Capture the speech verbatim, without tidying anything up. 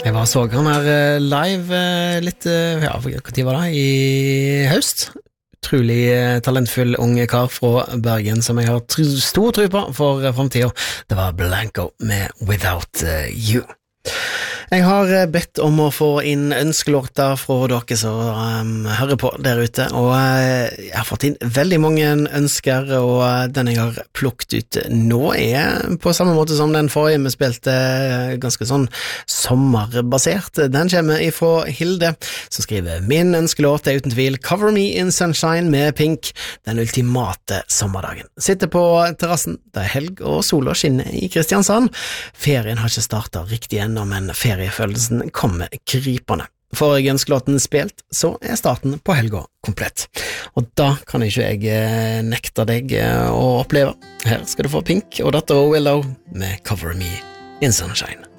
Jeg var så han her live litt, ja, hva tid var det? I høst. Utrolig talentfull unge kar fra Bergen som jeg har tr stor tro på for fremtiden. Det var Blanco med Without You. Jeg har bedt om å få inn ønskelåter fra dere som um, hører på der ute, og uh, jeg har fått inn veldig mange ønsker, og uh, den jeg har plukket ut nå er på samme måte som den forrige vi spilte, uh, ganske sånn sommerbasert. Den kommer ifra Hilde, som skriver: Min ønskelåt er uten tvil Cover Me in Sunshine med Pink, den ultimate sommerdagen. Sitter på terrassen, det er helg og sola skinner i Kristiansand. Ferien har ikke startet riktig ennå, men feriefølelsen kommer krypende. Får jeg ønskelåten spilt, så er starten på helga komplett. Og da kan ikke jeg nekte deg å oppleve. Her skal du få Pink og datter Willow med Cover Me in Sunshine.